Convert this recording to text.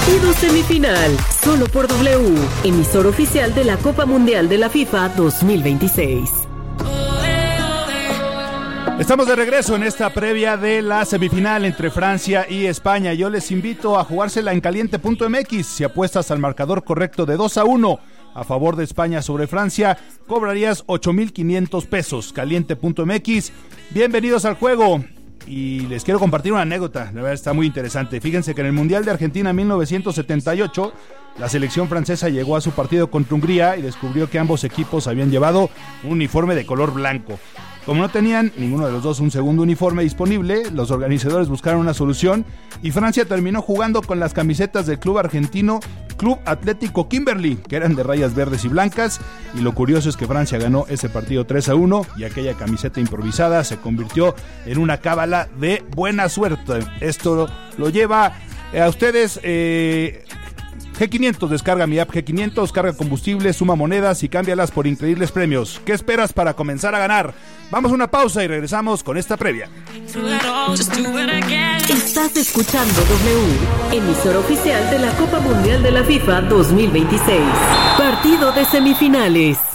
Partido semifinal, solo por W, emisor oficial de la Copa Mundial de la FIFA 2026. Estamos de regreso en esta previa de la semifinal entre Francia y España. Yo les invito a jugársela en caliente.mx. Si apuestas al marcador correcto de 2-1 a favor de España sobre Francia, cobrarías 8,500 pesos. Caliente.mx. Bienvenidos al juego. Y les quiero compartir una anécdota, la verdad está muy interesante. Fíjense que en el Mundial de Argentina 1978, la selección francesa llegó a su partido contra Hungría y descubrió que ambos equipos habían llevado un uniforme de color blanco. Como no tenían ninguno de los dos un segundo uniforme disponible, los organizadores buscaron una solución y Francia terminó jugando con las camisetas del club argentino Club Atlético Kimberly, que eran de rayas verdes y blancas, y lo curioso es que Francia ganó ese partido 3-1 y aquella camiseta improvisada se convirtió en una cábala de buena suerte. Esto lo lleva a ustedes G500, descarga mi app G500, carga combustible, suma monedas y cámbialas por increíbles premios. ¿Qué esperas para comenzar a ganar? Vamos a una pausa y regresamos con esta previa. Estás escuchando W, emisor oficial de la Copa Mundial de la FIFA 2026. Partido de semifinales.